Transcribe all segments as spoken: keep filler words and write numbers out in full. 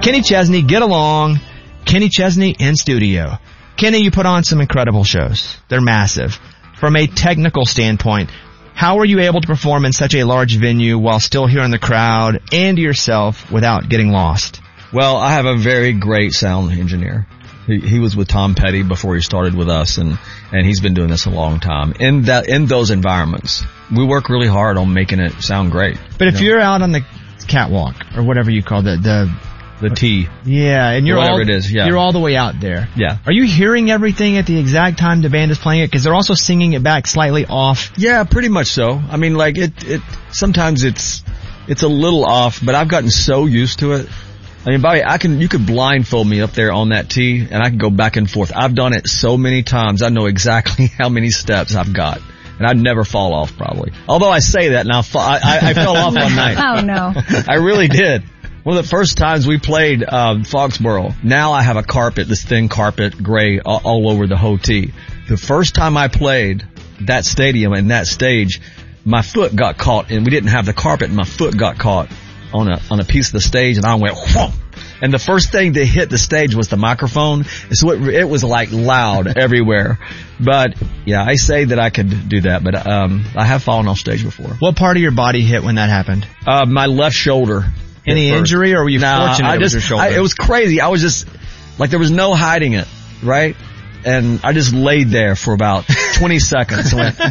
Kenny Chesney, get along. Kenny Chesney in studio. Kenny, you put on some incredible shows. They're massive. From a technical standpoint, how were you able to perform in such a large venue while still hearing the crowd and yourself without getting lost? Well, I have a very great sound engineer. He, he was with Tom Petty before he started with us, and, and he's been doing this a long time. In that, in those environments, we work really hard on making it sound great. But if you know? You're out on the catwalk, or whatever you call it, the... The T. Yeah, and you're Whatever all, it is, yeah. You're all the way out there. Yeah. Are you hearing everything at the exact time the band is playing it? Because they're also singing it back slightly off. Yeah, pretty much so. I mean, like, it, it, sometimes it's, it's a little off, but I've gotten so used to it. I mean, Bobby, I can, you could blindfold me up there on that T, and I can go back and forth. I've done it so many times, I know exactly how many steps I've got. And I'd never fall off, probably. Although I say that, and I, I, I fell off one night. Oh, no. I really did. One of the first times we played um, Foxborough, now I have a carpet, this thin carpet, gray, all, all over the whole tee. The first time I played that stadium and that stage, my foot got caught, and we didn't have the carpet, and my foot got caught on a on a piece of the stage, and I went, whoa! And the first thing to hit the stage was the microphone, so it, it was like loud everywhere. But yeah, I say that I could do that, but um, I have fallen off stage before. What part of your body hit when that happened? Uh, my left shoulder. Any injury, or were you nah, fortunate I it just, was your shoulder? I, it was crazy. I was just, like, there was no hiding it, right? And I just laid there for about twenty seconds. And went,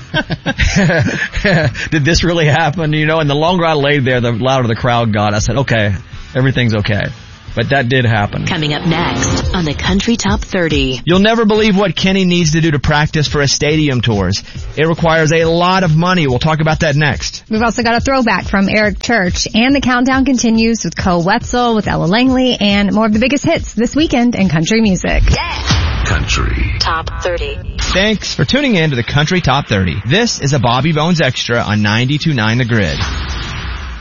did this really happen? You know, and the longer I laid there, the louder the crowd got. I said, okay, everything's okay. But that did happen. Coming up next on the Country Top thirty. You'll never believe what Kenny needs to do to practice for his stadium tours. It requires a lot of money. We'll talk about that next. We've also got a throwback from Eric Church. And the countdown continues with Cole Wetzel, with Ella Langley, and more of the biggest hits this weekend in country music. Yeah. Country Top thirty. Thanks for tuning in to the Country Top thirty. This is a Bobby Bones Extra on ninety-two point nine The Grid.